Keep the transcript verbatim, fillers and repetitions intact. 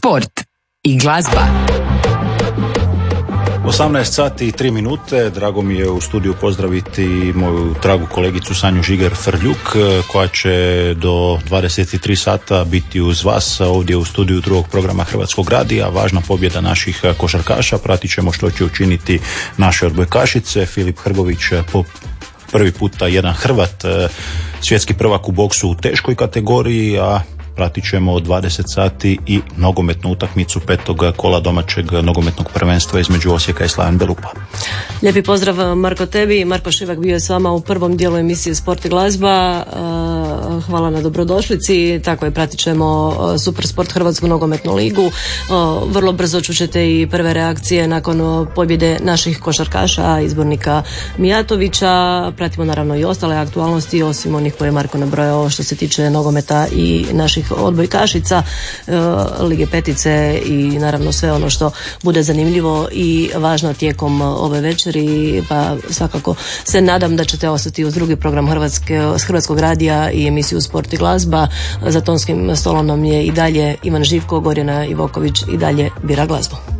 sport i glazba. osamnaest sati i tri minute, drago mi je u studiju pozdraviti moju dragu kolegicu Sanju Žiger-Frljuk koja će do dvadeset tri sata biti uz vas ovdje u studiju drugog programa Hrvatskog radija. Važna pobjeda naših košarkaša, pratit ćemo što će učiniti naše odbojkašice. Filip Hrgović po prvi puta jedan Hrvat, svjetski prvak u boksu u teškoj kategoriji, a pratit ćemo od dvadeset sati i nogometnu utakmicu petog kola domaćeg nogometnog prvenstva između Osijeka i Slaven Belupa. Lijepi pozdrav Marko tebi. Marko Šivak bio je s vama u prvom dijelu emisije Sport i glazba. Hvala na dobrodošlici. Tako je, pratit ćemo Super Sport Hrvatsku nogometnu ligu. Vrlo brzo čućete i prve reakcije nakon pobjede naših košarkaša, izbornika Mijatovića. Pratimo naravno i ostale aktualnosti osim onih koje je Marko nabrojao što se tiče nogometa i naših odbojkašica, Lige petice i naravno sve ono što bude zanimljivo i važno tijekom ove večeri, pa svakako se nadam da ćete ostati uz drugi program Hrvatske, Hrvatskog radija i emisiju Sport i glazba. Za tonskim stolom je i dalje Ivan Živko, Gorjana Ivoković i dalje bira glazbu.